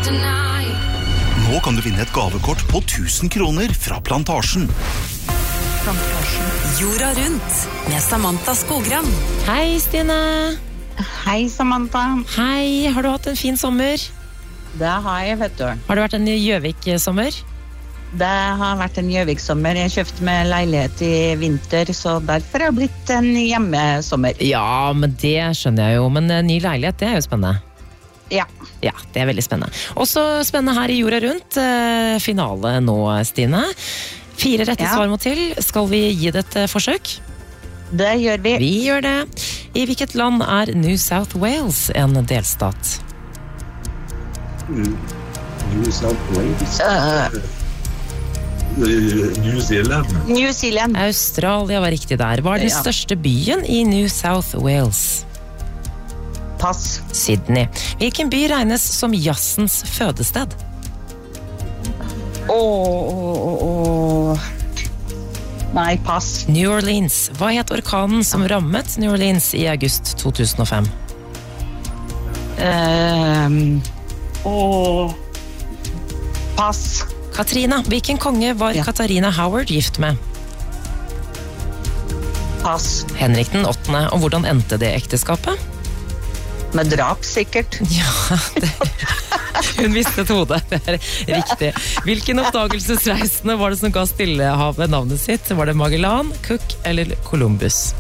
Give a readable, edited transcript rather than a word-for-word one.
Nå kan du vinne et gavekort på 1000 kroner fra Plantasjen. Jorda rundt med Samantha Skogran. Hei, Stine. Hei, Samantha. Hei, har du hatt en fin sommer? Det har jeg, vet du. Har det vært en Gjøvik-sommer? Det har vært en Gjøvik-sommer. Jeg kjøpte meg leilighet i vinter, så derfor har det blitt en hjemmesommer. Ja, men det skjønner jeg jo. Men ny leilighet, det er jo spennende. Ja. Ja, det er veldig spennende. Også spennende her i Jorda rundt. Finale nå, Stine. 4 rette svar må til. Skal vi gi det et forsøk? Det gjør vi. Vi gjør det. I hvilket land er New South Wales en delstat? New South Wales. New Zealand. New Zealand. Australia var riktig der. Hva er den største byen i New South Wales? Pass. Sydney. Hvilken by regnes som jazzens fødested? Nei, pass. New Orleans. Hva het orkanen som rammet New Orleans i august 2005? Pass. Katrina. Hvilken konge var Katarina Howard gift med? Pass. Henrik den 8. Og hvordan endte det ekteskapet? Med drap, sikkert. Ja, hun mistet hodet, det er riktig. Hvilken oppdagelsesreisende var det som ga Stillehavet navnet sitt? Var det Magellan, Cook eller Columbus?